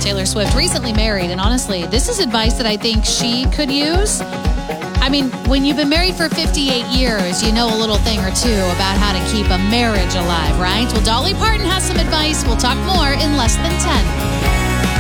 Taylor Swift, recently married. And honestly, this is advice that I think she could use. I mean, when you've been married for 58 years, you know a little thing or two about how to keep a marriage alive, right? Well, Dolly Parton has some advice. We'll talk more in less than 10.